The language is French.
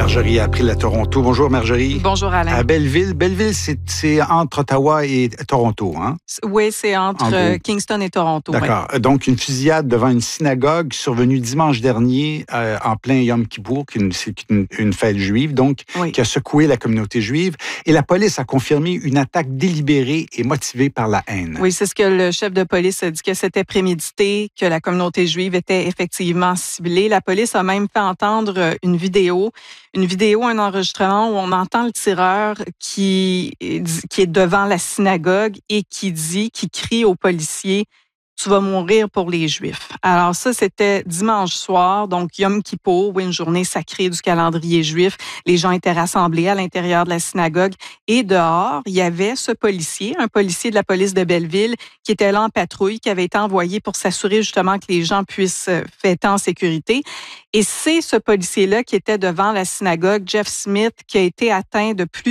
Marjorie April à Toronto. Bonjour Marjorie. Bonjour Alain. À Belleville. Belleville, c'est entre Ottawa et Toronto, hein? Oui, c'est entre Kingston et Toronto. D'accord. Oui. Donc, une fusillade devant une synagogue survenue dimanche dernier en plein Yom Kippour, c'est une fête juive, donc qui a secoué la communauté juive. Et la police a confirmé une attaque délibérée et motivée par la haine. Oui, c'est ce que le chef de police a dit, que c'était prémédité, que la communauté juive était effectivement ciblée. La police a même fait entendre une vidéo, un enregistrement où on entend le tireur qui est devant la synagogue et qui crie aux policiers: tu vas mourir pour les Juifs. Alors ça, c'était dimanche soir, donc Yom Kippour, une journée sacrée du calendrier juif. Les gens étaient rassemblés à l'intérieur de la synagogue et dehors, il y avait un policier de la police de Belleville qui était là en patrouille, qui avait été envoyé pour s'assurer justement que les gens puissent fêter en sécurité. Et c'est ce policier-là qui était devant la synagogue, Jeff Smith, qui a été atteint de